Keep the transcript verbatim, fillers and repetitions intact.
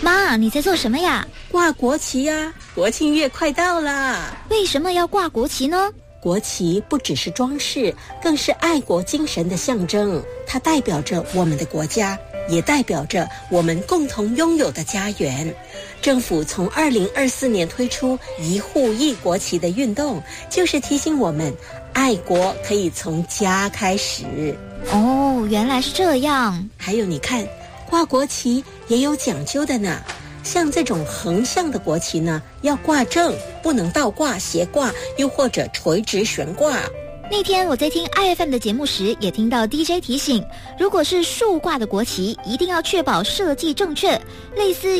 妈，你在做什么呀？ 挂国旗呀，国庆月快到啦！ 为什么要挂国旗呢？ 国旗不只是装饰，更是爱国精神的象征。它代表着我们的国家，也代表着我们共同拥有的家园。政府从二零二四年推出一户一国旗的运动，就是提醒我们，爱国可以从家开始。 哦，原来是这样。 还有你看，挂国旗也有讲究的呢。像这种横向的国旗呢，要挂正，不能倒挂、斜挂，又或者垂直悬挂。 那天我在听 I F M 的节目时，也听到 D J 提醒，如果是竖挂的国旗，一定要确保设计正确，类似